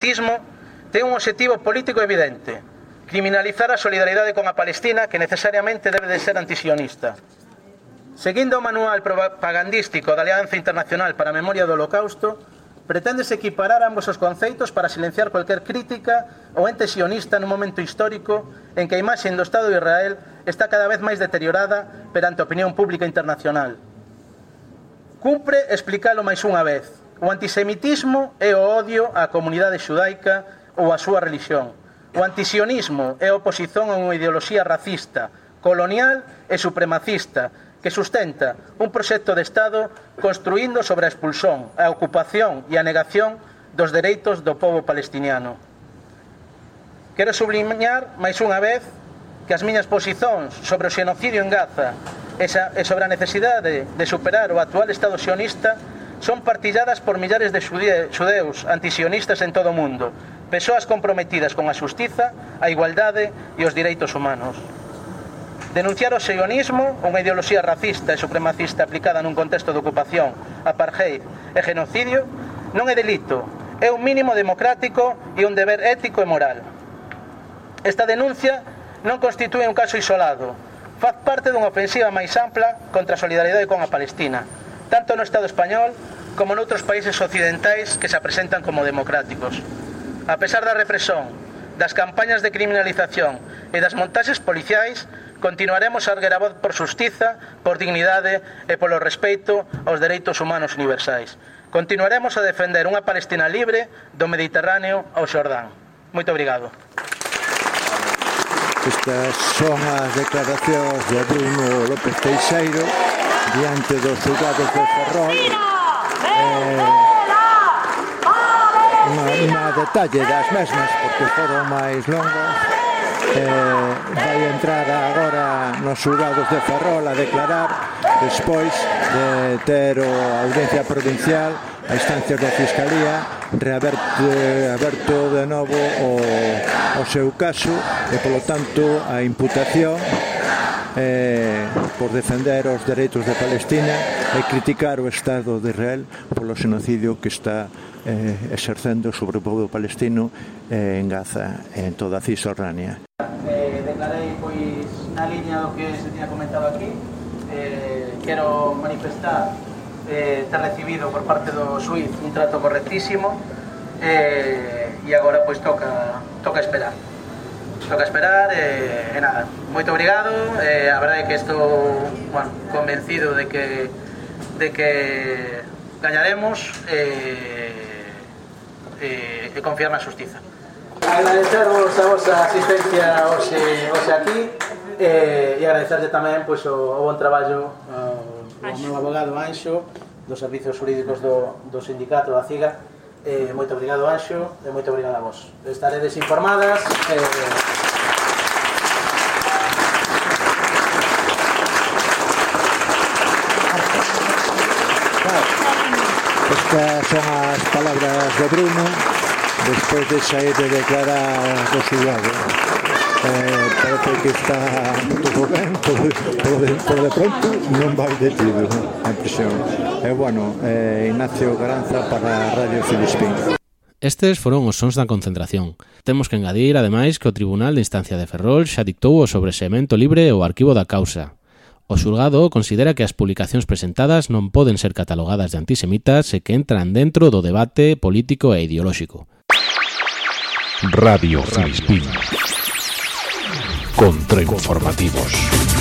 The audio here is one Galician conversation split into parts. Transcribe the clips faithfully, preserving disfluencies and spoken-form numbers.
antisemitismo ten un objetivo político evidente: criminalizar a solidaridade con a Palestina, que necesariamente debe de ser antisionista. Seguindo o manual propagandístico da Alianza Internacional para a Memoria do Holocausto, preténdese equiparar ambos os conceitos para silenciar cualquier crítica ao ente sionista nun momento histórico en que a imaxe do Estado de Israel está cada vez máis deteriorada perante a opinión pública internacional. Cumpre explicalo máis unha vez: o antisemitismo é o odio á comunidade xudaica ou á súa religión. O antisionismo é a oposición a unha ideoloxía racista, colonial e supremacista que sustenta un proxecto de Estado construíndo sobre a expulsión, a ocupación e a negación dos dereitos do pobo palestiniano. Quero subliñar máis unha vez que as miñas posicións sobre o xenocidio en Gaza e sobre a necesidade de superar o actual Estado sionista son partilladas por millares de xudeus antisionistas en todo o mundo, persoas comprometidas con a xustiza, a igualdade e os direitos humanos. Denunciar o sionismo, unha ideoloxía racista e supremacista aplicada nun contexto de ocupación, apartheid e genocidio, non é delito, é un mínimo democrático e un deber ético e moral. Esta denuncia non constitúe un caso isolado, faz parte dunha ofensiva máis ampla contra a solidaridade con a Palestina, tanto no Estado español como noutros países occidentais que se presentan como democráticos. A pesar da represión, das campañas de criminalización e das montaxes policiais, continuaremos a erguer a voz por xustiza, por dignidade e polo respeito aos dereitos humanos universais. Continuaremos a defender unha Palestina libre do Mediterráneo ao Xordán. Moito obrigado. Estas son as declaracións de Bruno López Teixeiro diante dos xulgados de Ferrol. Eh, unha detalle das mesmas, porque foron máis longas. Eh, vai entrar agora nos xulgados de Ferrol a declarar despois de ter a audiencia provincial a instancias da Fiscalía reaberto aberto de novo o, o seu caso e polo tanto a imputación eh, por defender os dereitos de Palestina e criticar o Estado de Israel polo xenocidio que está eh, exercendo sobre o povo palestino eh, en Gaza e en toda a Cisjordania. Eh, declarei pois na liña do que se tiña comentado aquí. Eh, quero manifestar eh, ter recibido por parte do xuíz un trato correctísimo eh, e agora pois toca toca esperar toca esperar e, e nada, moito obrigado. Eh, a verdade é que estou, bueno, convencido de que de que gañaremos eh, eh, e confiar na xustiza. Agradecervos a vosa asistencia hoxe, hoxe aquí eh, e agradecerlle tamén pois, o, o bon traballo ao, ao meu abogado Anxo dos servizos jurídicos do, do sindicato da CIGA. Eh, moito obrigado, Anxo, e moito obrigado a vos. Estaredes informadas. Eh, Estas son as palabras de Bruno despois de sair de declarar do xulgado. Eh, parece que está todo ben, todo, todo, de, todo de pronto non vai detido a prisión. E eh, bueno, eh, Ignacio Garanza para Radio Filispín. Estes foron os sons da concentración. Temos que engadir, ademais, que o Tribunal de Instancia de Ferrol xa dictou o sobreseemento libre ao arquivo da causa. O xulgado considera que as publicacións presentadas non poden ser catalogadas de antisemitas e que entran dentro do debate político e ideolóxico. Radio Filispín. Contrainformativos.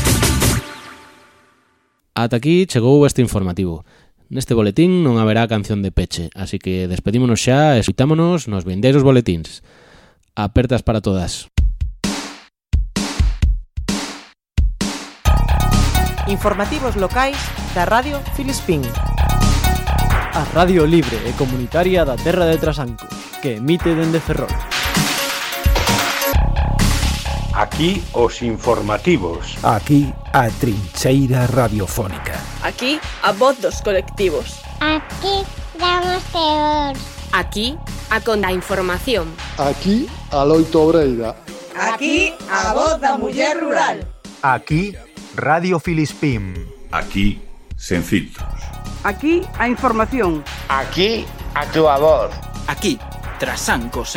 Ata aquí chegou este informativo. Neste boletín non haberá canción de peche, así que despedímonos xa e escutámonos nos vindeiros boletíns. Apertas para todas. Informativos locais da Radio Filispín. A radio libre e comunitaria da terra de Trasancos, que emite dende Ferrol. Aquí os informativos. Aquí a trincheira radiofónica. Aquí a voz dos colectivos. Aquí damos teor. Aquí a contrainformación. Aquí a loito obreira. Aquí a voz da muller rural. Aquí Radio Filispín. Aquí sen filtros. Aquí a información. Aquí a túa voz. Aquí Trasancos